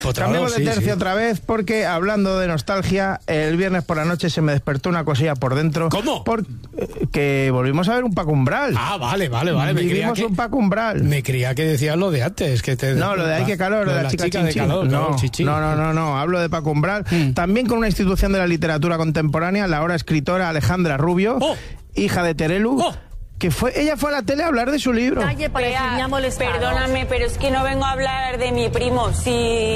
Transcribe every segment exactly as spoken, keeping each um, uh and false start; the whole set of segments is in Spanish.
Otra Cambiamos vez, de sí, tercio sí. otra vez porque, hablando de nostalgia, el viernes por la noche se me despertó una cosilla por dentro. ¿Cómo? Porque que volvimos a ver un Paco Umbral. Ah, vale, vale, vale. Me creía Vivimos que, un Paco Umbral. me creía que decías lo de antes. Que te, No, lo de Ay, qué calor, lo de la chica, chica de chin, chin. calor. No, calor, chichi. no, no, no, no, hablo de Paco Umbral. Mm. También con una institución de la literatura contemporánea, la ahora escritora Alejandra Rubio, Oh. hija de Terelu. Oh. Que fue, ella fue a la tele a hablar de su libro. Calle para decirme ha molestado. Perdóname, pero es que no vengo a hablar de mi primo. Si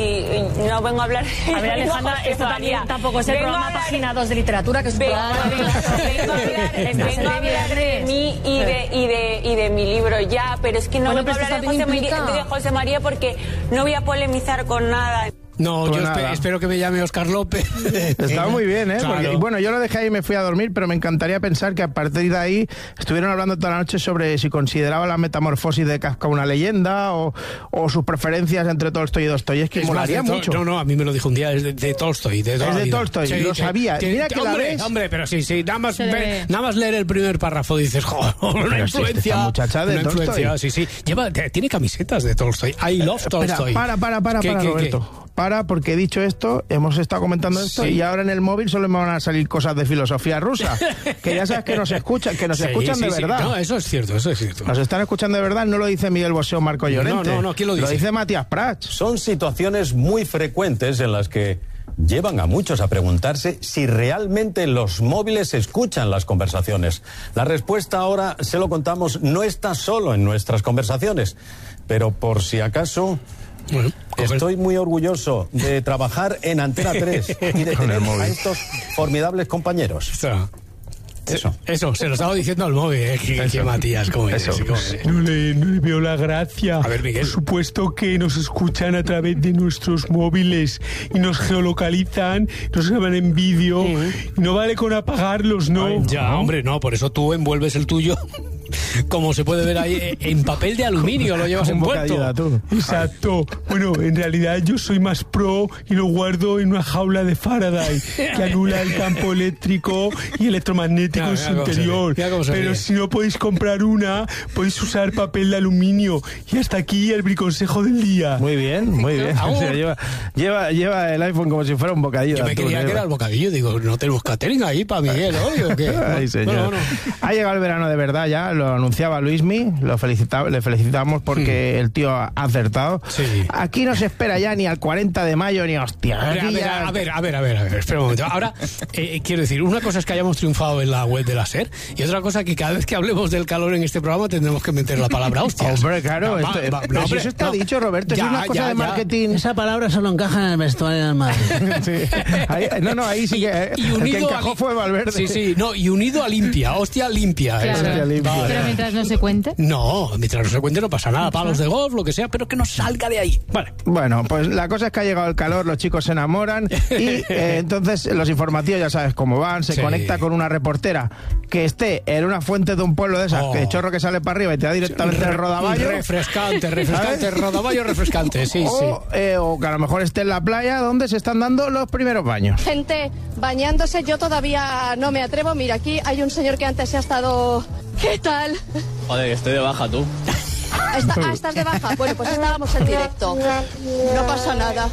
no vengo a hablar de A ver, Alejandra, José esto también María. tampoco es el Vengo a programa hablar- Página dos de Literatura, que es un Vengo, programa de... vengo a hablar, vengo a hablar de mí y de, y, de, y de mi libro ya, pero es que no Bueno, vengo a pero hablar de estás José, bien María, implicada. de José María porque no voy a polemizar con nada. No, Pues yo espe- nada. espero que me llame Óscar López. Estaba muy bien, ¿eh? Claro. Porque, bueno, yo lo dejé ahí y me fui a dormir, pero me encantaría pensar que a partir de ahí estuvieron hablando toda la noche sobre si consideraba la metamorfosis de Kafka una leyenda o, o sus preferencias entre Tolstoy y Dostoyevski. Es más, Molaría de to- mucho. No, no, a mí me lo dijo un día, es de, de Tolstoy. De toda Es la de vida. Tolstoy, lo que- sabía. Mira que la hombre, ves. hombre, pero sí, sí, nada más, Se ver- ve. nada más leer el primer párrafo dices, joder, una Pero si influencia. esta muchacha de una Tolstoy. influencia, sí, sí. Lleva, te- tiene camisetas de Tolstoy. I love Espera, Tolstoy. para, para, para, ¿Qué, para, qué, Roberto. qué? Para, porque he dicho esto, hemos estado comentando esto Sí. y ahora en el móvil solo me van a salir cosas de filosofía rusa. Que ya sabes que nos escuchan, que nos Sí, escuchan sí, de sí. verdad. No, eso es cierto, eso es cierto. Nos están escuchando de verdad, no lo dice Miguel Bosé o Marco Llorente. no, no, ¿quién lo dice? Lo dice Matías Prats. Son situaciones muy frecuentes en las que llevan a muchos a preguntarse si realmente los móviles escuchan las conversaciones. La respuesta ahora, se lo contamos, no está solo en nuestras conversaciones, pero por si acaso... Bueno, Estoy muy orgulloso de trabajar en Antena tres y de Con el tener móvil. a estos formidables compañeros. Eso. Eso. Eso, se lo estaba diciendo al móvil, ¿eh? Que, que Matías, ¿cómo eres? Eso. ¿Cómo eres? No le, no le veo la gracia. A ver, Miguel. Por supuesto que nos escuchan a través de nuestros móviles y nos geolocalizan, nos graban en vídeo. Y no vale con apagarlos, ¿no? Ya, hombre, no, por eso tú envuelves el tuyo, como se puede ver ahí, eh, en papel de aluminio, lo llevas Un envuelto. bocadillo de atún. Exacto. Bueno, en realidad yo soy más pro y lo guardo en una jaula de Faraday que anula el campo eléctrico y electromagnético Mira, en su mira cómo se interior. ríe, mira cómo se Pero ríe. si no podéis comprar una, podéis usar papel de aluminio. Y hasta aquí el briconsejo del día. Muy bien, muy bien. Aún. O sea, lleva, lleva, lleva el iPhone como si fuera un bocadillo. Yo de me atún, creía ¿eh? que era el bocadillo, digo, ¿no tenemos catering ahí para Miguel hoy o qué? Ay, señor. Bueno, bueno. Ha llegado el verano de verdad ya, lo anunciaba Luismi, lo felicita, le felicitamos porque el tío ha acertado. Sí. Aquí no se espera ya ni al cuarenta de mayo ni hostia. A ver, a Aquí ver, ya- a ver, a ver, a ver, a ver, espera un momento. Ahora, eh, quiero decir, una cosa es que hayamos triunfado en la web de la SER y otra cosa que cada vez que hablemos del calor en este programa tendremos que meter la palabra hostias. Hombre, claro, Va, esto- va, pero no, si hombre, eso está no. dicho, Roberto, eso Ya, es una cosa ya, de ya. marketing. Esa palabra solo encaja en el vestuario del Madrid. Sí. Ahí- no, no, ahí sí que eh, Y el que unido encajó a, fue Valverde. Sí, sí, no, y unido a limpia, hostia limpia. Claro. Esa. Hostia limpia. Vale. Pero mientras no se cuente. No, mientras no se cuente no pasa nada, palos de golf, lo que sea, pero que no salga de ahí. Vale. Bueno, pues la cosa es que ha llegado el calor, los chicos se enamoran y eh, entonces los informativos ya sabes cómo van, se Sí. conecta con una reportera que esté en una fuente de un pueblo de esas, Oh. que chorro que sale para arriba y te da directamente el rodaballo. Refrescante, refrescante, ¿Sabes? rodaballo refrescante, sí, sí. O, eh, o que a lo mejor esté en la playa donde se están dando los primeros baños. Gente bañándose, yo todavía no me atrevo. Mira, aquí hay un señor que antes se ha estado... ¿Qué tal? Joder, estoy de baja, tú. Está- ah, estás de baja. Bueno, pues estábamos en directo. No pasa nada.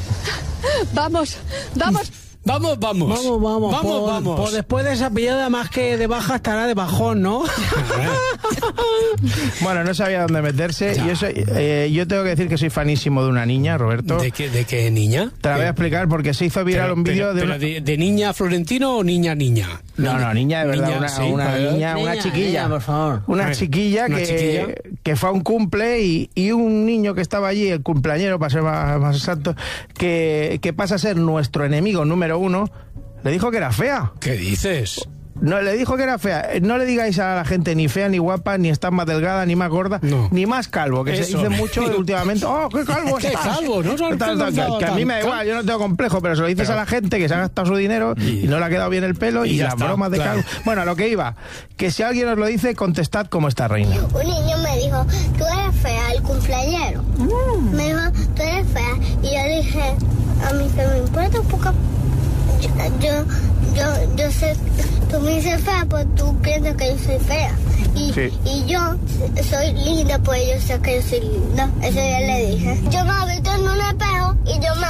Vamos, vamos. Vamos, vamos. Vamos, vamos. Vamos, por, vamos. por después de esa pillada, más que de baja, estará de bajón, ¿no? Bueno, no sabía dónde meterse. Y eso, eh, yo tengo que decir que soy fanísimo de una niña, Roberto. ¿De qué, de qué niña? Te la voy a explicar porque se hizo viral Pero- un vídeo pero- de pero una... de, de niña Florentino o niña niña? No, no, niña de verdad, Niña, una, sí, una a ver. niña, una Niña, chiquilla. niña, por favor. Una A ver, chiquilla, una que, chiquilla. que fue a un cumple y, y un niño que estaba allí, el cumpleañero, para ser más, más exacto, que, que pasa a ser nuestro enemigo número uno, le dijo que era fea. ¿Qué dices? No, le dijo que era fea. No le digáis a la gente ni fea, ni guapa, ni está más delgada, ni más gorda, No. ni más calvo, que se Eso. dice mucho últimamente. ¡Oh, qué calvo ¿Qué estás! calvo? No sabes Tal, que tal, no que, que a mí me da tan igual, yo no tengo complejo, pero se lo dices Pero- a la gente que se ha gastado su dinero y, Y- no le ha quedado bien el pelo y, y ya las está, bromas de claro. calvo. Bueno, a lo que iba, que si alguien os lo dice, contestad como esta reina. Un niño me dijo, tú eres fea, el cumpleañero. Me dijo, tú eres fea. Y yo dije, a mí que me importa un poco. Yo, yo, yo, yo sé, tú me dices fea, pues tú piensas que yo soy fea. Y, Sí. y yo soy linda, pues yo sé que yo soy linda. Eso ya le dije. Yo me he visto en un espejo y yo me